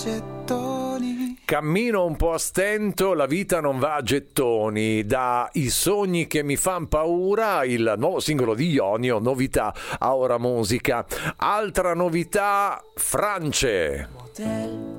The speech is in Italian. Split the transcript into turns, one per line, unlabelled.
gettoni.
Cammino un po' a stento, la vita non va a gettoni. Da I sogni che mi fan paura, il nuovo singolo di Ionio, novità a Ora Musica. Altra novità, France.
Motel